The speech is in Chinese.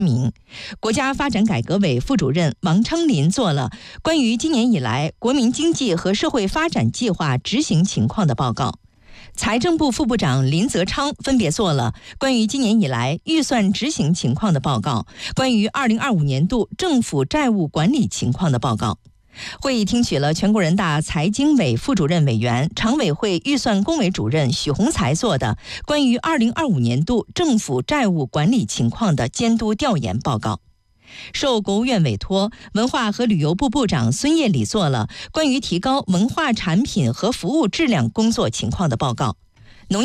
名。国家发展改革委副主任王昌林做了关于今年以来国民经济和社会发展计划执行情况的报告。财政部副部长林泽昌分别做了关于今年以来预算执行情况的报告，关于2025年度政府债务管理情况的报告。会议听取了全国人大财经委副主任委员、常委会预算工委主任许宏才做的关于2025年度政府债务管理情况的监督调研报告。受国务院委托，文化和旅游部部长孙叶礼做了关于提高文化产品和服务质量工作情况的报告。